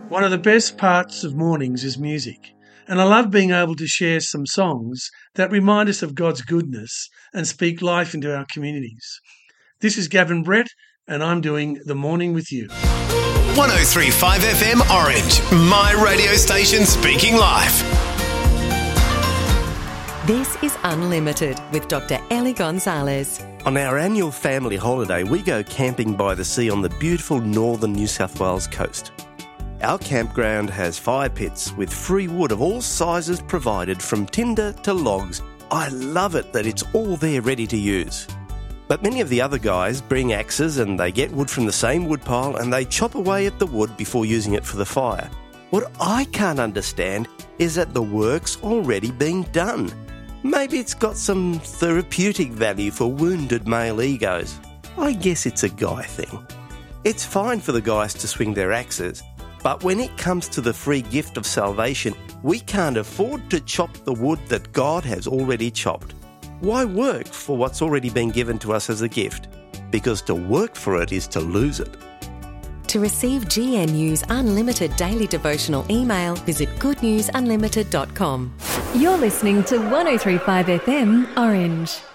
One of the best parts of mornings is music, and I love being able to share some songs that remind us of God's goodness and speak life into our communities. This is Gavin Brett, and I'm doing The Morning with You. 103.5 FM Orange, my radio station speaking life. This is Unlimited with Dr. Ellie Gonzalez. On our annual family holiday, we go camping by the sea on the beautiful northern New South Wales coast. Our campground has fire pits with free wood of all sizes provided, from tinder to logs. I love it that it's all there ready to use. But many of the other guys bring axes and they get wood from the same woodpile and they chop away at the wood before using it for the fire. What I can't understand is that the work's already being done. Maybe it's got some therapeutic value for wounded male egos. I guess it's a guy thing. It's fine for the guys to swing their axes, but when it comes to the free gift of salvation, we can't afford to chop the wood that God has already chopped. Why work for what's already been given to us as a gift? Because to work for it is to lose it. To receive GNU's unlimited daily devotional email, visit goodnewsunlimited.com. You're listening to 103.5 FM Orange.